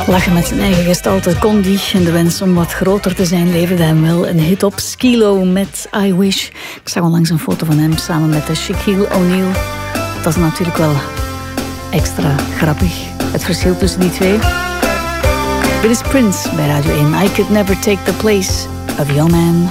Lachen met zijn eigen gestalte kon die en de wens om wat groter te zijn leverde hem wel een hit op. Skilo met I Wish. Ik zag onlangs een foto van hem samen met Shaquille O'Neal. Dat is natuurlijk wel extra grappig, het verschil tussen die twee. Dit is Prince bij Radio 1. I could never take the place of your man.